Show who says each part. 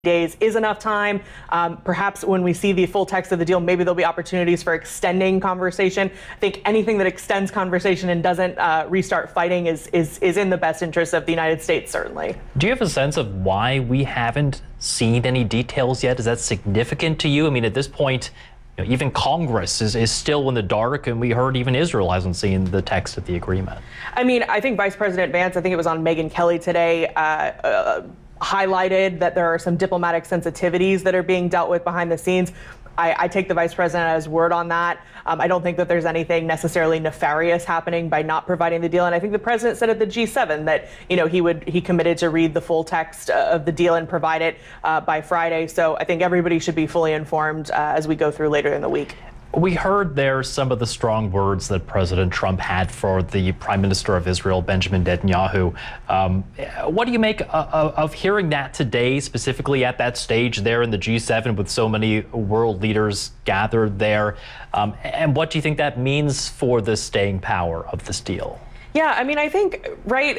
Speaker 1: days is enough time. Perhaps when we see the full text of the deal, maybe there'll be opportunities for extending conversation. I think anything that extends conversation and doesn't restart fighting is in the best interest of the United States, certainly.
Speaker 2: Do you have a sense of why we haven't seen any details yet? Is that significant to you? I mean, at this point, even Congress is still in the dark, and we heard even Israel hasn't seen the text of the agreement.
Speaker 1: I mean, I think Vice President Vance, I think it was on Megyn Kelly today, highlighted that there are some diplomatic sensitivities that are being dealt with behind the scenes. I take the vice president at his word on that. I don't think that there's anything necessarily nefarious happening by not providing the deal. And I think the president said at the G7 that, he committed to read the full text of the deal and provide it by Friday. So I think everybody should be fully informed as we go through later in the week.
Speaker 2: We heard there some of the strong words that President Trump had for the Prime Minister of Israel, Benjamin Netanyahu. What do you make of hearing that today, specifically at that stage there in the G7 with so many world leaders gathered there? And what do you think that means for the staying power of this deal?
Speaker 1: Yeah, I mean, I think, right,